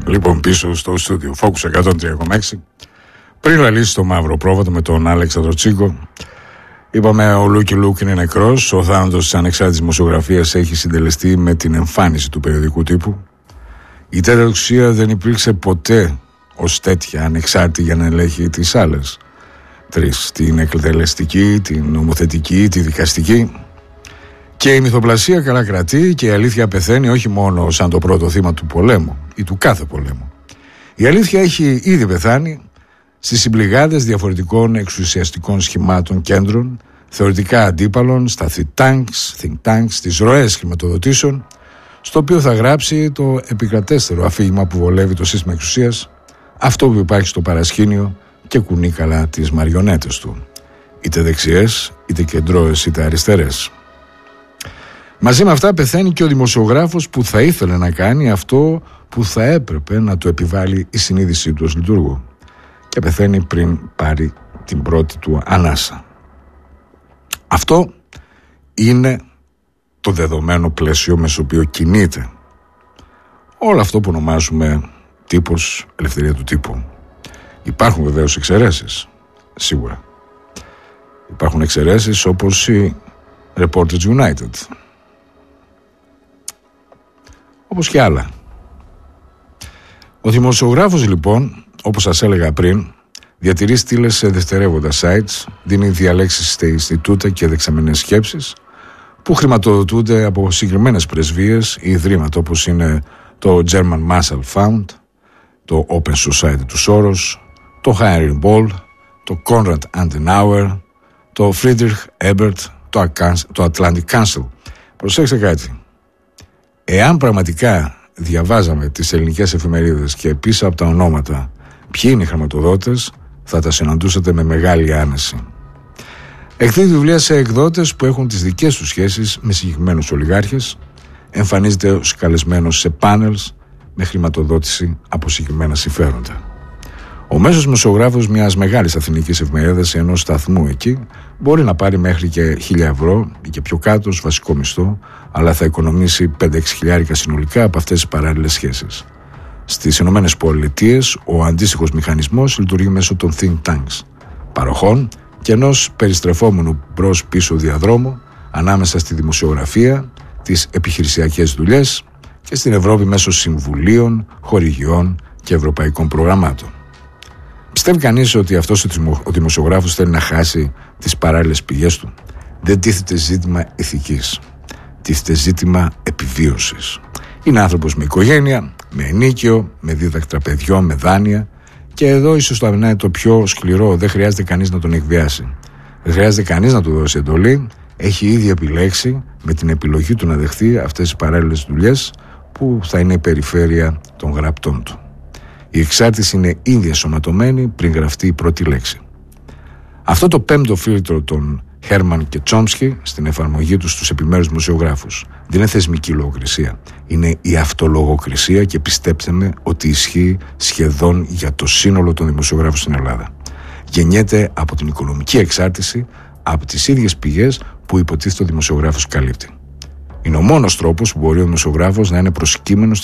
Λοιπόν, πίσω στο στούντιο Focus 103,6. Πριν λαλήσει το μαύρο πρόβατο με τον Αλέξανδρο Τσίγκο, είπαμε ο Λούκι Λούκ είναι νεκρός. Ο θάνατος της ανεξάρτητης δημοσιογραφίας έχει συντελεστεί με την εμφάνιση του περιοδικού τύπου. Η τέταρτη εξουσία δεν υπήρξε ποτέ ως τέτοια ανεξάρτητη για να ελέγχει τις άλλες τρεις: την εκτελεστική, την νομοθετική, τη δικαστική. Και η μυθοπλασία καλά κρατεί και η αλήθεια πεθαίνει όχι μόνο σαν το πρώτο θύμα του πολέμου ή του κάθε πολέμου. Η αλήθεια έχει ήδη πεθάνει στις συμπληγάδες διαφορετικών εξουσιαστικών σχημάτων κέντρων, θεωρητικά αντίπαλων, στα think tanks, στις ροές χρηματοδοτήσεων, στο οποίο θα γράψει το επικρατέστερο αφήγημα που βολεύει το σύστημα εξουσίας, αυτό που υπάρχει στο παρασκήνιο και κουνεί καλά τις μαριονέτες του, είτε δεξιές, είτε κεντρώες, είτε αριστερές. Μαζί με αυτά πεθαίνει και ο δημοσιογράφος που θα ήθελε να κάνει αυτό που θα έπρεπε να το επιβάλλει η συνείδησή του ως λειτουργού, και πεθαίνει πριν πάρει την πρώτη του ανάσα. Αυτό είναι το δεδομένο πλαίσιο με στο οποίο κινείται όλο αυτό που ονομάζουμε τύπος, ελευθερία του τύπου. Υπάρχουν βεβαίως εξαιρέσεις, σίγουρα. Υπάρχουν εξαιρέσεις όπως η Reporters United, όπως και άλλα. Ο δημοσιογράφος λοιπόν, όπως σας έλεγα πριν, διατηρεί στήλες σε δευτερεύοντα sites, δίνει διαλέξεις σε Ινστιτούτα και δεξαμενές σκέψεις που χρηματοδοτούνται από συγκεκριμένες πρεσβείες ή ιδρύματα όπως είναι το German Marshall Fund, το Open Society του Soros, το Heinrich Böll, το Konrad Adenauer, το Friedrich Ebert, το Atlantic Council. Προσέξτε κάτι. Εάν πραγματικά διαβάζαμε τις ελληνικές εφημερίδες και πίσω από τα ονόματα ποιοι είναι οι χρηματοδότες, θα τα συναντούσατε με μεγάλη άνεση. Εκδίδει βιβλία σε εκδότες που έχουν τις δικές τους σχέσεις με συγκεκριμένους ολιγάρχες, εμφανίζεται ως καλεσμένος σε πάνελς με χρηματοδότηση από συγκεκριμένα συμφέροντα. Ο μέσος δημοσιογράφος μιας μεγάλης αθηνικής εφημερίδας ή ενός σταθμού εκεί μπορεί να πάρει μέχρι και 1.000 ευρώ ή και πιο κάτω ως βασικό μισθό, αλλά θα οικονομήσει 5-6 χιλιάρικα συνολικά από αυτές τις παράλληλες σχέσεις. Στις Ηνωμένες Πολιτείες ο αντίστοιχος μηχανισμός λειτουργεί μέσω των think tanks, παροχών και ενός περιστρεφόμενου μπρος-πίσω διαδρόμου ανάμεσα στη δημοσιογραφία, τις επιχειρησιακές δουλειές και στην Ευρώπη μέσω συμβουλίων, χορηγιών και ευρωπαϊκών προγραμμάτων. Πιστεύει κανείς ότι αυτός ο δημοσιογράφος θέλει να χάσει τις παράλληλες πηγές του? Δεν τίθεται ζήτημα ηθικής. Τίθεται ζήτημα επιβίωσης. Είναι άνθρωπος με οικογένεια, με ενίκιο, με δίδακτρα παιδιών, με δάνεια, και εδώ ίσως θα είναι το πιο σκληρό. Δεν χρειάζεται κανείς να τον εκβιάσει. Δεν χρειάζεται κανείς να του δώσει εντολή. Έχει ήδη επιλέξει με την επιλογή του να δεχθεί αυτές τις παράλληλες δουλειές που θα είναι η περιφέρεια των γραπτών του. Η εξάρτηση είναι ήδη ενσωματωμένη πριν γραφτεί η πρώτη λέξη. Αυτό το πέμπτο φίλτρο των Χέρμαν και Τσόμσκι στην εφαρμογή τους στους επιμέρους δημοσιογράφους δεν είναι θεσμική λογοκρισία. Είναι η αυτολογοκρισία, και πιστέψτε με ότι ισχύει σχεδόν για το σύνολο των δημοσιογράφων στην Ελλάδα. Γεννιέται από την οικονομική εξάρτηση από τις ίδιες πηγές που υποτίθεται ο δημοσιογράφος καλύπτει. Είναι ο μόνος τρόπος που μπορεί ο δημοσιογράφος να είναι προσκύμενος